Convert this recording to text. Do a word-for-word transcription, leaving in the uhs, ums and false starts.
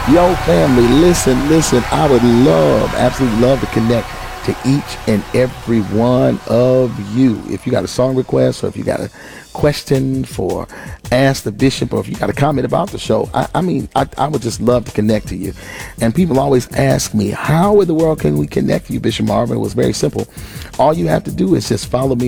Yo, family, listen, listen. I would love, absolutely love to connect to each and every one of you. If you got a song request or if you got a question for Ask the Bishop or if you got a comment about the show, I, I mean, I, I would just love to connect to you. And people always ask me, how in the world can we connect to you, Bishop Marvin? It was very simple. All you have to do is just follow me